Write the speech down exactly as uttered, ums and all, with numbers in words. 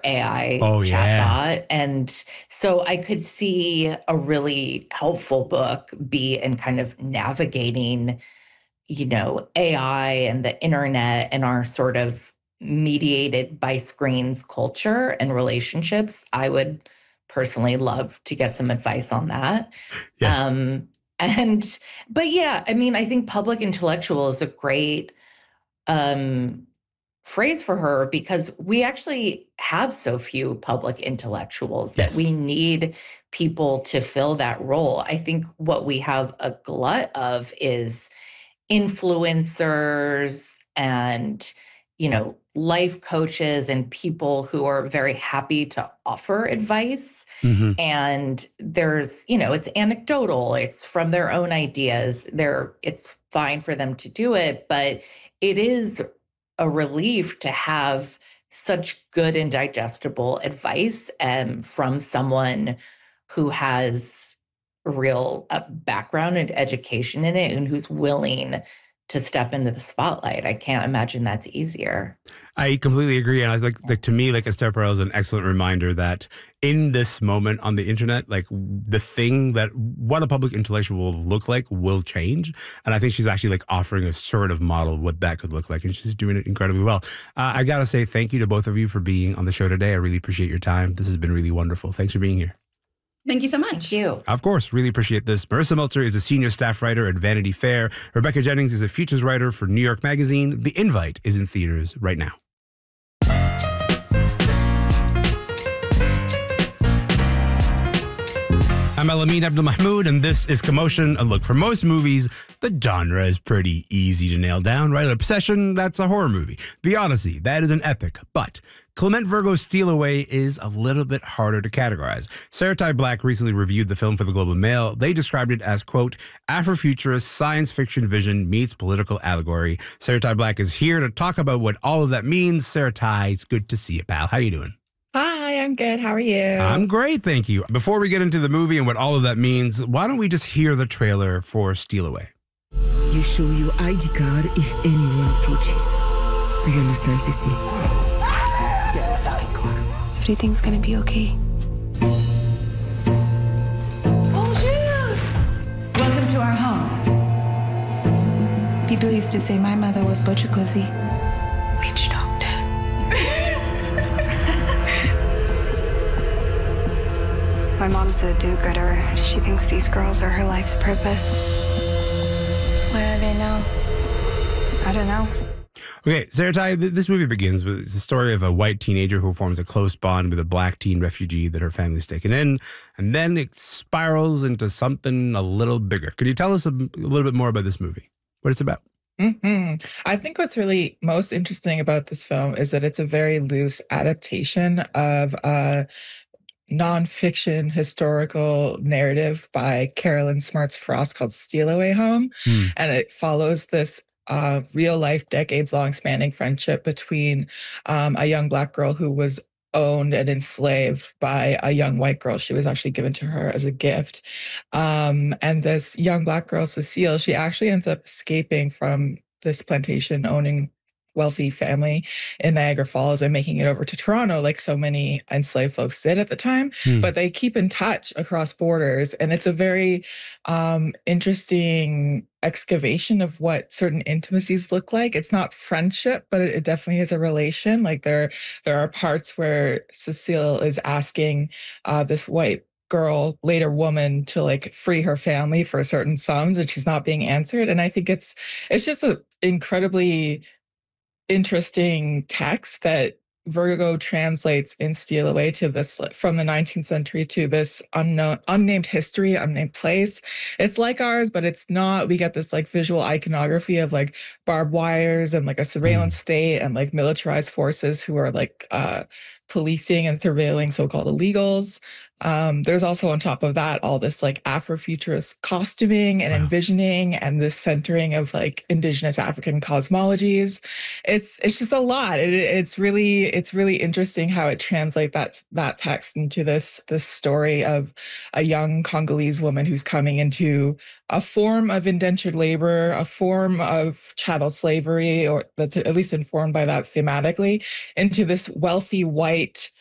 A I oh, yeah. chatbot. And so I could see a really helpful book be in kind of navigating, you know, A I and the internet and our sort of mediated by screens culture and relationships. I would personally love to get some advice on that. Yes. Um, and, but yeah, I mean, I think public intellectual is a great um, phrase for her because we actually have so few public intellectuals that Yes. we need people to fill that role. I think what we have a glut of is influencers and, you know, life coaches and people who are very happy to offer advice. Mm-hmm. And there's, you know, it's anecdotal, it's from their own ideas. They're, it's fine for them to do it, but it is a relief to have such good and digestible advice um, from someone who has a real uh, background and education in it and who's willing to step into the spotlight. I can't imagine that's easier. I completely agree. And I think, like, to me, like, Esther Perel is an excellent reminder that in this moment on the internet, like, the thing that what a public intellectual will look like will change. And I think she's actually, like, offering a sort of model of what that could look like. And she's doing it incredibly well. Uh, I got to say thank you to both of you for being on the show today. I really appreciate your time. This has been really wonderful. Thanks for being here. Thank you so much. Thank you. Of course, really appreciate this. Marissa Meltzer is a senior staff writer at Vanity Fair. Rebecca Jennings is a features writer for New York Magazine. The Invite is in theaters right now. I'm Elamin Abdelmahmoud, and this is Commotion. And look, for most movies, the genre is pretty easy to nail down, right? Obsession, that's a horror movie. The Odyssey, that is an epic. But Clement Virgo's Steal Away is a little bit harder to categorize. Sarah Ty Black recently reviewed the film for the Globe and Mail. They described it as, quote, Afrofuturist science fiction vision meets political allegory. Sarah Ty Black is here to talk about what all of that means. Sarah Ty, it's good to see you, pal. How you doing? Hi, I'm good. How are you? I'm great, thank you. Before we get into the movie and what all of that means, why don't we just hear the trailer for Steal Away? You show your I D card if anyone approaches. Do you understand, Sissy? Everything's gonna be okay. Bonjour! Welcome to our home. People used to say my mother was Butcher Cozy. Witch doctor. My mom's a do-gooder. She thinks these girls are her life's purpose. Where are they now? I don't know. Okay, Sarah Ty, th- this movie begins with the story of a white teenager who forms a close bond with a black teen refugee that her family's taken in, and then it spirals into something a little bigger. Could you tell us a, a little bit more about this movie? What it's about? Mm-hmm. I think what's really most interesting about this film is that it's a very loose adaptation of a nonfiction historical narrative by Carolyn Smarts Frost called Steal Away Home. Hmm. And it follows this uh, real life, decades long spanning friendship between um, a young black girl who was owned and enslaved by a young white girl. She was actually given to her as a gift. Um, and this young black girl, Cecile, she actually ends up escaping from this plantation owning wealthy family in Niagara Falls and making it over to Toronto, like so many enslaved folks did at the time. Hmm. But they keep in touch across borders. And it's a very um, interesting excavation of what certain intimacies look like. It's not friendship, but it, it definitely is a relation. Like there, there are parts where Cecile is asking uh, this white girl, later woman, to like free her family for certain sums, and she's not being answered. And I think it's it's just an incredibly interesting text that Virgo translates in Steal Away to this, from the nineteenth century to this unknown, unnamed history, unnamed place. It's like ours, but it's not. We get this like visual iconography of like barbed wires and like a surveillance state and like militarized forces who are like uh, policing and surveilling so-called illegals. Um, there's also on top of that all this like Afrofuturist costuming and Wow. envisioning and this centering of like indigenous African cosmologies. It's it's just a lot. It, it's really it's really interesting how it translates that that text into this this story of a young Congolese woman who's coming into a form of indentured labor, a form of chattel slavery, or that's at least informed by that thematically, into this wealthy white